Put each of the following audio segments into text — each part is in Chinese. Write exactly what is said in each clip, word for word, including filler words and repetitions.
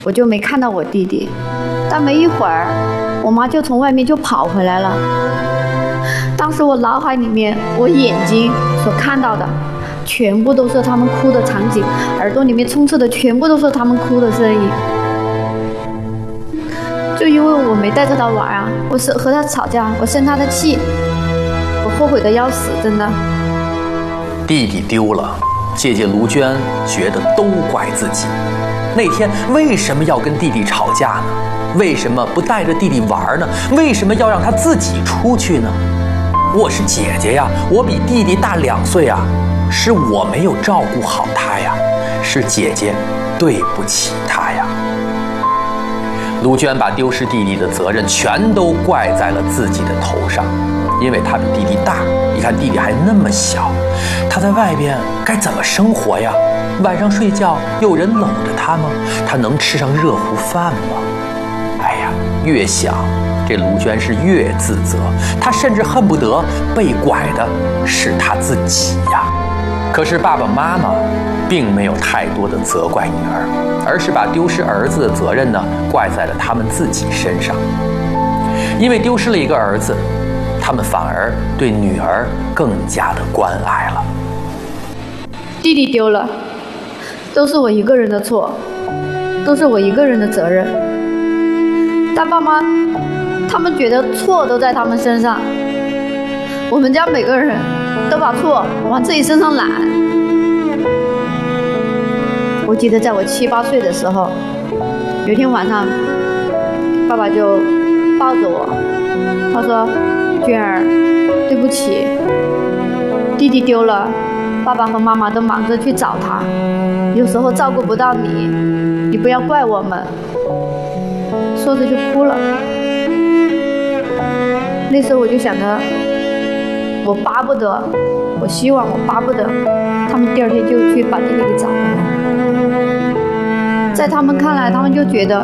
我就没看到我弟弟。但没一会儿，我妈就从外面就跑回来了。当时我脑海里面，我眼睛所看到的，全部都是他们哭的场景，耳朵里面充斥的全部都是他们哭的声音。就因为我没带着他玩啊，我是和他吵架，我生他的气，我后悔的要死，真的。 弟弟丢了，姐姐卢娟觉得都怪自己。那天为什么要跟弟弟吵架呢？为什么不带着弟弟玩呢？为什么要让他自己出去呢？我是姐姐呀，我比弟弟大两岁啊，是我没有照顾好他呀，是姐姐对不起他呀。卢娟把丢失弟弟的责任全都怪在了自己的头上，因为她比弟弟大，你看弟弟还那么小，他在外边该怎么生活呀？晚上睡觉有人搂着他吗？他能吃上热乎饭吗？哎呀，越想这卢娟是越自责，她甚至恨不得被拐的是她自己呀。可是爸爸妈妈并没有太多的责怪女儿，而是把丢失儿子的责任呢怪在了他们自己身上。因为丢失了一个儿子，他们反而对女儿更加的关爱了。 弟弟丢了，都是我一个人的错，都是我一个人的责任。但爸妈他们觉得错都在他们身上，我们家每个人都把错往自己身上揽。我记得在我七八岁的时候，有一天晚上，爸爸就抱着我，他说：“娟儿，对不起，弟弟丢了，爸爸和妈妈都忙着去找他，有时候照顾不到你，你不要怪我们。”说着就哭了。那时候我就想着，我巴不得，我希望我巴不得他们第二天就去把弟弟给找回来。在他们看来，他们就觉得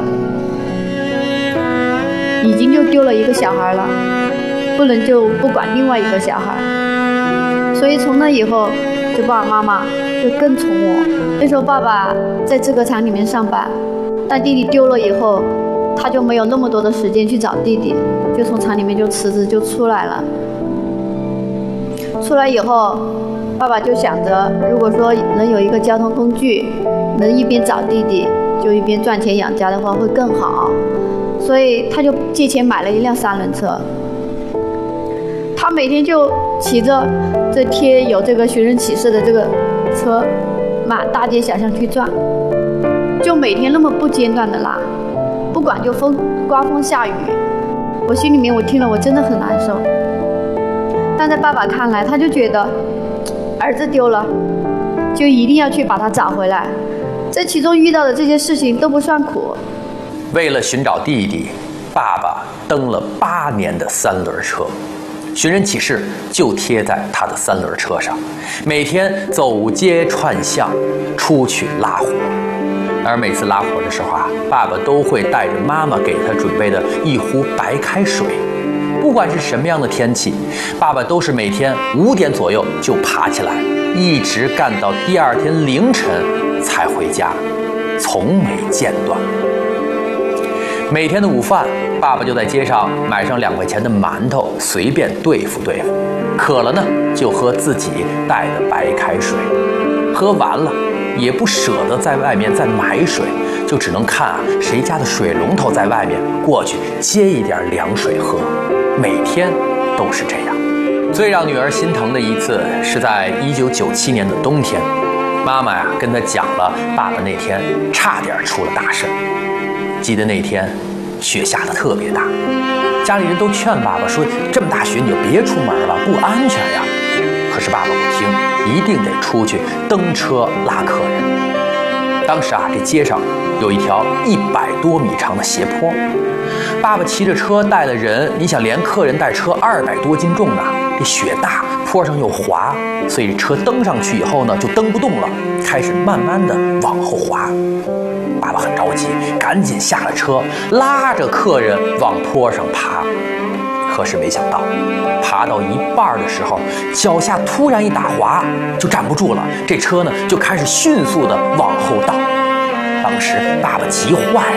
已经就丢了一个小孩了，不能就不管另外一个小孩。所以从那以后，就爸爸妈妈就更宠我。那时候爸爸在制革厂里面上班，但弟弟丢了以后，他就没有那么多的时间去找弟弟，就从厂里面就辞职就出来了。出来以后，爸爸就想着，如果说能有一个交通工具，能一边找弟弟就一边赚钱养家的话会更好，所以他就借钱买了一辆三轮车。他每天就骑着这贴有这个寻人启事的这个车，满大街小巷去转，就每天那么不间断的拉，不管就风刮风下雨，我心里面我听了我真的很难受。但在爸爸看来，他就觉得儿子丢了，就一定要去把他找回来，这其中遇到的这些事情都不算苦。 为了寻找弟弟，爸爸蹬了八年的三轮车，寻人启事就贴在他的三轮车上，每天走街串巷，出去拉活。而每次拉活的时候啊，爸爸都会带着妈妈给他准备的一壶白开水。不管是什么样的天气，爸爸都是每天五点左右就爬起来，一直干到第二天凌晨才回家，从没间断。每天的午饭，爸爸就在街上买上两块钱的馒头，随便对付对付。渴了呢，就喝自己带的白开水，喝完了也不舍得在外面再买水，就只能看啊谁家的水龙头在外面，过去接一点凉水喝。每天都是这样。最让女儿心疼的一次是在一九九七年的冬天，妈妈呀跟她讲了爸爸那天差点出了大事。记得那天雪下得特别大，家里人都劝爸爸说，这么大雪你就别出门了，不安全呀。可是爸爸不听，一定得出去蹬车拉客人。当时啊，这街上有一条一百多米长的斜坡，爸爸骑着车带了人，你想连客人带车二百多斤重啊，这雪大，坡上又滑，所以车蹬上去以后呢，就蹬不动了，开始慢慢的往后滑。爸爸很着急，赶紧下了车，拉着客人往坡上爬。可是没想到，爬到一半的时候，脚下突然一打滑，就站不住了。这车呢就开始迅速的往后倒。 当时爸爸急坏